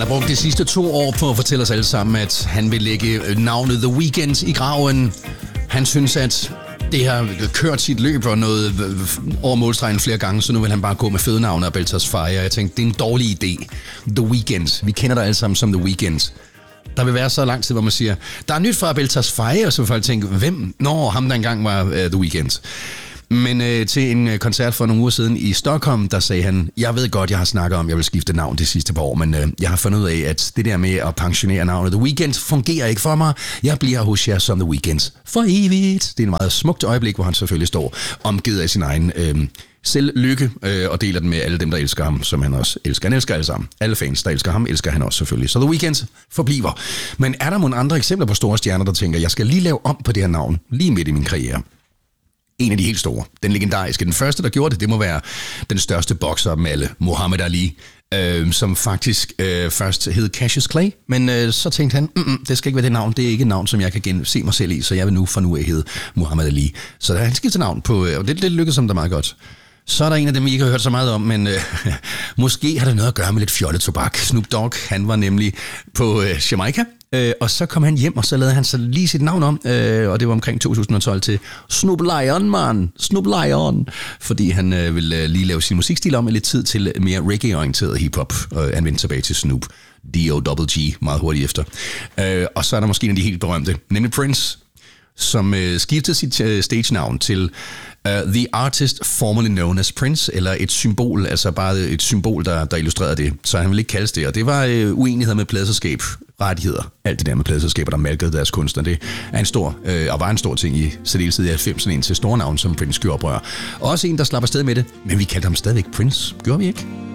har brugt de sidste 2 år på at fortælle os alle sammen, at han vil lægge navnet The Weeknd i graven. Han synes, at det har kørt sit løb og noget over målstregen flere gange, så nu vil han bare gå med fødenavnet af Belters Fire. Jeg tænkte, det er en dårlig idé. The Weeknd. Vi kender dig alle sammen som The Weeknd. Der vil være så lang tid, hvor man siger, der er nyt fra Belters Fire, og så vil folk tænke, hvem? Nå, ham der engang var The Weeknd. Men til en koncert for nogle uger siden i Stockholm, der sagde han, jeg ved godt, jeg har snakket om, at jeg vil skifte navn de sidste par år, men jeg har fundet ud af, at det der med at pensionere navnet The Weeknd fungerer ikke for mig. Jeg bliver hos jer som The Weeknd for evigt. Det er en meget smukt øjeblik, hvor han selvfølgelig står omgivet af sin egen selvlykke og deler den med alle dem, der elsker ham, som han også elsker. Han elsker alle sammen. Alle fans, der elsker ham, elsker han også selvfølgelig. Så The Weeknd forbliver. Men er der nogle andre eksempler på store stjerner, der tænker, jeg skal lige lave om på det her navn, lige midt i min karriere? En af de helt store, den legendariske. Den første, der gjorde det må være den største bokser af alle, Muhammad Ali, som faktisk først hed Cassius Clay, men så tænkte han, det skal ikke være det navn, det er ikke et navn, som jeg kan se mig selv i, så jeg vil nu fra nu af hedde Muhammad Ali. Så der han skiftede navn på, og det lykkedes ham da meget godt. Så er der en af dem, vi ikke har hørt så meget om, men måske har det noget at gøre med lidt fjollet tobak. Snoop Dogg, han var nemlig på Jamaica, og så kom han hjem, og så lavede han så lige sit navn om, og det var omkring 2012 til Snoop Lion, man. Snoop Lion. Fordi han ville lige lave sin musikstil om med lidt tid til mere reggae-orienteret hiphop, og han vendte tilbage til Snoop. D.O.G. meget hurtigt efter. Og så er der måske en af de helt berømte, nemlig Prince, som skiftede sit stage-navn til The Artist Formerly Known as Prince, eller et symbol, altså bare et symbol, der illustrerede det. Så han ville ikke kaldes det, og det var uenighed med pladeselskab, rettigheder, alt det der med pladeselskaber, der malkede deres kunstner. Det er en stor, og var en stor ting i særdeleshed i 90'erne indtil store navn, som Prince gjorde oprør. Også en, der slapper afsted med det, men vi kaldte ham stadigvæk Prince, gjorde vi ikke?